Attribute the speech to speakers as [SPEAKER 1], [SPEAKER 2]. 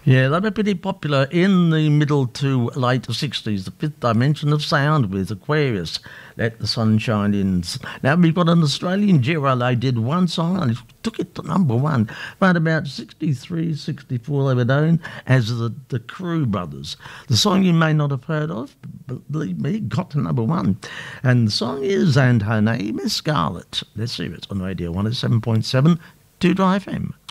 [SPEAKER 1] Yeah, they were pretty popular in the middle to late 60s. The fifth dimension of sound with Aquarius, Let the Sunshine In. Now, we've got an Australian duo. They did one song and it took it to number one. But about 63, 64, they were known as the Crew Brothers. The song you may not have heard of, but believe me, it got to number one. And the song is And Her Name is Scarlet. Let's hear it on Radio 107.7 to FM.